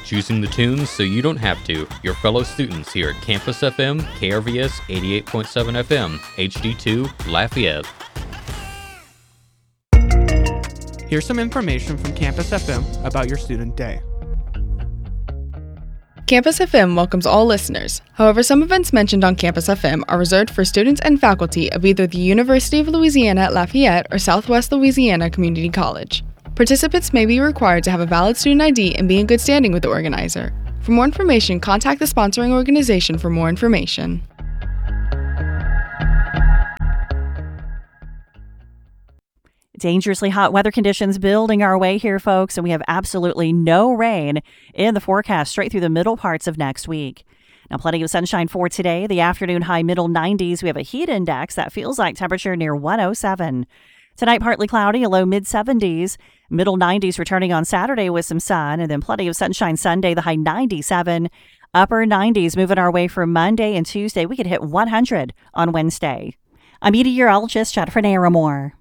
choosing the tunes so you don't have to. Your fellow students here at Campus FM, KRVS 88.7 FM, HD2, Lafayette. Here's some information from Campus FM about your student day. Campus FM welcomes all listeners. However, some events mentioned on Campus FM are reserved for students and faculty of either the University of Louisiana at Lafayette or Southwest Louisiana Community College. Participants may be required to have a valid student ID and be in good standing with the organizer. For more information, contact the sponsoring organization for more information. Dangerously hot weather conditions building our way here, folks, and we have absolutely no rain in the forecast straight through the middle parts of next week. Now, plenty of sunshine for today. The afternoon high middle 90s. We have a heat index that feels like temperature near 107. Tonight, partly cloudy, a low mid 70s. Middle 90s returning on Saturday with some sun, and then plenty of sunshine Sunday, the high 97. Upper 90s moving our way for Monday and Tuesday. We could hit 100 on Wednesday. I'm meteorologist Jennifer Naramore.